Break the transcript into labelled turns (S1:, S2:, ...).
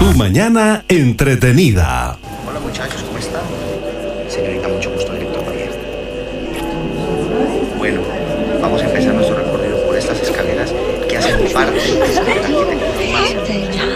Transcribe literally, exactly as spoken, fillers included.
S1: Tu mañana entretenida.
S2: Hola muchachos, ¿cómo están? Señorita, mucho gusto, director María. Bueno, vamos a empezar nuestro recorrido por estas escaleras que hacen parte de la arquitectura más